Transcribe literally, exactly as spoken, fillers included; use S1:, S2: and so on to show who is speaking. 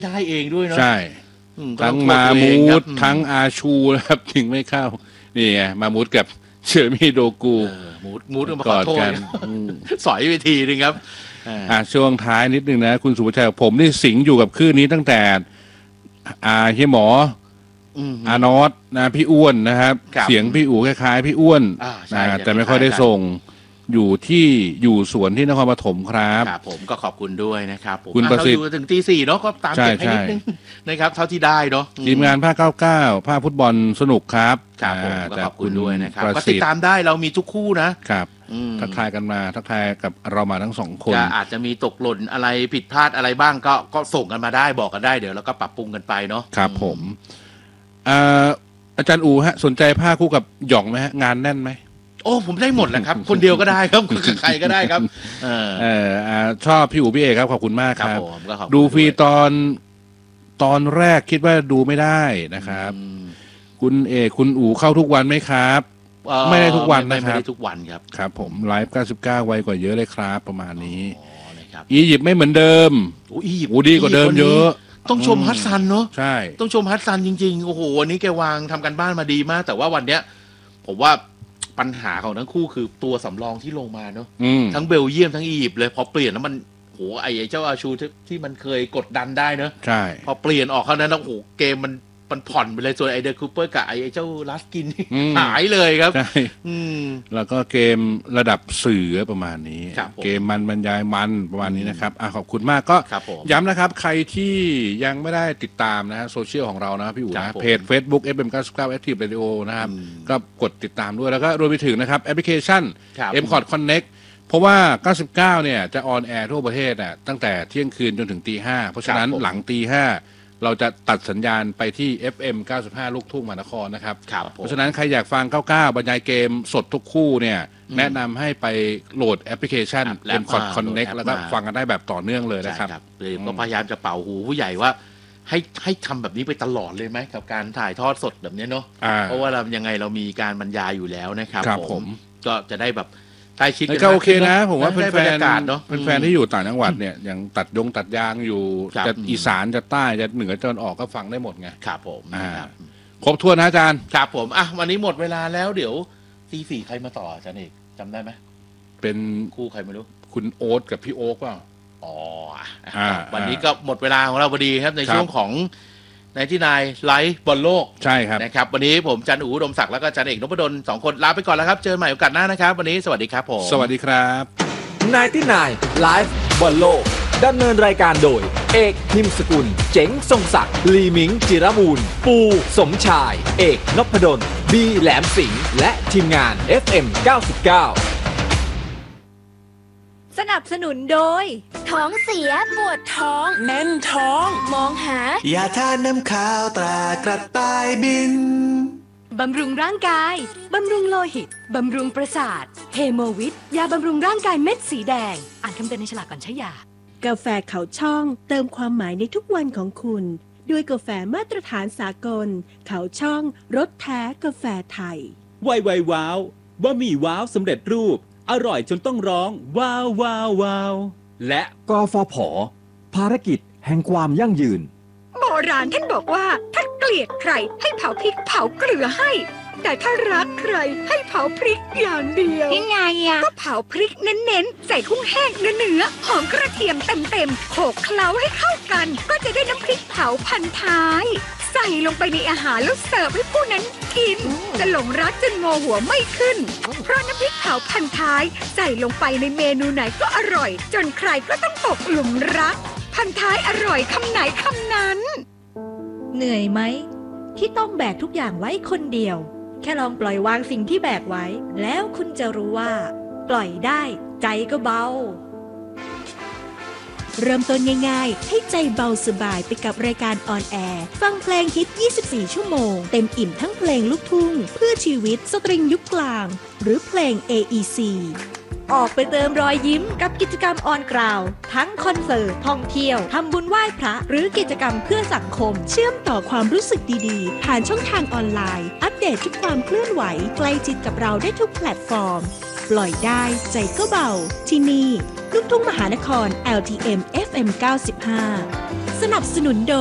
S1: ได้เองด้วยเนาะ
S2: ใช่ทั้งมามูดทั้งอาชูนะครับถึงไม่เข้านี่ไงมามูดกับเชอร์มี่โดกู
S1: มูดมูดมาขอโทษกันสอยไปทีนึงครับ
S2: อ่าช่วงท้ายนิดนึงนะคุณสุภชัยผมนี่สิงอยู่กับคลื่นนี้ตั้งแต่อาเฮียหมออานอสนะพี่อ้วนนะครับเสียงพี่อู๋คล้ายๆพี่อ้วนนะแต่ไม่ค่อยได้ส่งอยู่ที่อยู่สวนที่นครปฐมครับ
S1: ครับผมก็ขอบคุณด้วยนะครับผมคุณประสิทธิ์ถึงตีสี่เนาะก็ตามเก็บให้นิดนึงนะครับเท่าที่ได้เนาะ
S2: ทีมงานภาคเก้าเก้าภาคฟุตบอลสนุกครับ
S1: ครับผมก็ขอบคุณด้วยนะครับก็ติดตามได้เรามีทุกคู่นะครับ
S2: ทักทายกันมาทักทายกับเรามาทั้งสองคน
S1: อาจจะมีตกหล่นอะไรผิดพลาดอะไรบ้างก็ก็ส่งกันมาได้บอกกันได้เดี๋ยวเราก็ปรับปรุงกันไปเนาะ
S2: ครับผมอาจารย์อูฮะสนใจภาคคู่กับหย่องไหมฮะงานแน่นไหม
S1: โอ้ผมได้หมดแหละครับคนเดียวก็ได้ครับใครก็ได้ครับ
S2: เออชอบพี่อู๋พี่เอกครับขอบคุณมากครับดูฟรีตอนตอนแรกคิดว่าดูไม่ได้นะครับคุณเอกคุณอู๋เข้าทุกวันไหมครับไม่ได้ทุกวันนะครับไม่ได้
S1: ทุกวันครับ
S2: ครับผมไลฟ์เก้าสิบเก้าไวกว่าเยอะเลยครับประมาณนี้อียิปต์ไม่เหมือนเดิม
S1: โอ้อียิปต์
S2: ดีกว่าเดิมเยอะ
S1: ต้องชมฮัสซันเนาะ
S2: ใช่
S1: ต้องชมฮัสซันจริงๆโอ้โหวันนี้แกวางทำกันบ้านมาดีมากแต่ว่าวันเนี้ยผมว่าปัญหาของทั้งคู่คือตัวสำรองที่ลงมาเนาะทั้งเบลเยียมทั้งอียิปต์เลยพอเปลี่ยนแล้วมันโหไอ้เจ้าอาชูที่มันเคยกดดันได้เนาะ
S2: ใช่
S1: พอเปลี่ยนออกเขานั้นแล้วโหเกมมันมันผ่อนไปเลยส่วนไอเดอร์คูเปอร์กับไอเจ้าลัสกินหายเลยครับ
S2: ใช่แล้วก็เกมระดับสื่อประมาณนี้เกมมันบรรยายมันประมาณนี้นะครับอ่ะขอบคุณมากก็ย้ำนะครับใครที่ยังไม่ได้ติดตามนะฮะโซเชียลของเรานะพี่อู๋นะเพจ Facebook เอฟ เอ็ม เก้าสิบเก้า Active Radio นะครับก็กดติดตามด้วยแล้วก็รวมไปถึงนะครับแอปพลิเคชัน เอ็ม คอร์ด Connect เพราะว่าเก้าสิบเก้าเนี่ยจะออนแอร์ทั่วประเทศน่ะตั้งแต่เที่ยงคืนจนถึงตีห้าเพราะฉะนั้นหลังตีห้าเราจะตัดสัญญาณไปที่ เอฟ เอ็ม เก้าสิบห้า ลูกทุ่งมหานครนะครับเพราะฉะนั้นใครอยากฟังเก้าสิบเก้าบรรยายเกมสดทุกคู่เนี่ยแนะนำให้ไปโหลดแอปพลิเคชัน เอ็ม คอร์ด Connect แล้วก็ฟังกันได้แบบต่อเนื่องเลยนะครับ
S1: ก็พยายามจะเป่าหูผู้ใหญ่ว่าให้ให้ทำแบบนี้ไปตลอดเลยไหมกับการถ่ายทอดสดแบบนี้เนาะเพราะว่าเรายังไงเรามีการบรรยายอยู่แล้วนะครับผมก็จะได้แบบใกล้ชิด
S2: กันก็โอเคนะผมว่าแฟนๆเนาะแฟนๆที่อยู่ต่างจังหวัดเนี่ยอย่างตัดยงตัดยางอยู่จะอีสานจะใต้จะเหนือจะออกก็ฟังได้หมดไง
S1: ครับผม
S2: ครบถ้วนนะอาจารย์
S1: ครับผมอ่ะวันนี้หมดเวลาแล้วเดี๋ยวตีสี่ใครมาต่ออาจารย์เอกจำได้ไหม
S2: เป็น
S1: คู่ใครไม่รู้
S2: คุณโอ๊ตกับพี่โอ๊คเปล่า
S1: อ๋อวันนี้ก็หมดเวลาของเราพอดีครับในช่วงของในที่นายไลฟ์บอลโลก
S2: ใช่ครับ
S1: นะครับวันนี้ผมจันอู๋ดมศักดิ์แล้วก็จันเอกนพดลสองคนลาไปก่อนแล้วครับเจอใหม่โอกาสหน้านะครับวันนี้สวัสดีครับผม
S2: สวัสดีครับ
S3: นายที่นายไลฟ์บอลโลกดำเนินรายการโดยเอกนิมสกุลเจ๋งทรงศักดิ์ลีมิงจิรบูรณ์ปูสมชายเอกนพดลบีแหลมสิงห์และทีมงาน เอฟ เอ็ม เก้าสิบเก้า
S4: สนับสนุนโดยท้องเสียปวดท้องแน่นท้องมองหาย
S5: าทาน้ำขาวตรากระต่ายบิน
S4: บำรุงร่างกายบำรุงโลหิตบำรุงประสาทเฮโมวิทยาบำรุงร่างกายเม็ดสีแดงอ่านคำเตือนในฉลากก่อนใช้ยากาแฟเขาช่องเติมความหมายในทุกวันของคุณด้วยกาแฟมาตรฐานสากลเขาช่องรสแท้กาแฟไทย
S6: ไวไวว้าวบะหมี่ว้าวสำเร็จรูปอร่อยจนต้องร้องว้าวว้าวว้าว
S3: และกฟผ.ภารกิจแห่งความยั่งยืน
S4: โบราณท่านบอกว่าถ้าเกลียดใครให้เผาพริกเผาเกลือให้แต่ถ้ารักใครให้เผาพริกอย่างเดียวยังไงอ่ะก็เผาพริกเน้นๆใส่กุ้งแห้งเนื้อๆหอมกระเทียมเต็มๆโขลกเคล้าให้เข้ากันก็จะได้น้ำพริกเผาพันท้ายใส่ลงไปในอาหารแล้วเสิร์ฟให้ผู้นั้นกินจะหลงรักจนงอหัวไม่ขึ้นเพราะน้ำพริกเผาพันท้ายใส่ลงไปในเมนูไหนก็อร่อยจนใครก็ต้องตกหลุมรักพันท้ายอร่อยคำไหนคำนั้นเหนื่อยไหมที่ต้องแบกทุกอย่างไว้คนเดียวแค่ลองปล่อยวางสิ่งที่แบกไว้แล้วคุณจะรู้ว่าปล่อยได้ใจก็เบาเริ่มต้นง่ายๆให้ใจเบาสบายไปกับรายการออนแอร์ฟังเพลงฮิตยี่สิบสี่ชั่วโมงเต็มอิ่มทั้งเพลงลูกทุ่งเพื่อชีวิตสตริงยุคกลางหรือเพลง เอ อี ซี ออกไปเติมรอยยิ้มกับกิจกรรมออนกราวทั้งคอนเสิร์ตท่องเที่ยวทำบุญไหว้พระหรือกิจกรรมเพื่อสังคมเชื่อมต่อความรู้สึกดีๆผ่านช่องทางออนไลน์อัปเดตทุกความเคลื่อนไหวใกล้ชิดกับเราได้ทุกแพลตฟอร์มปล่อยได้ใจก็เบาที่นี่ลูกทุ่งมหานคร แอล ที เอ็ม เอฟ เอ็ม เก้าสิบห้า
S7: สนับสนุนโดย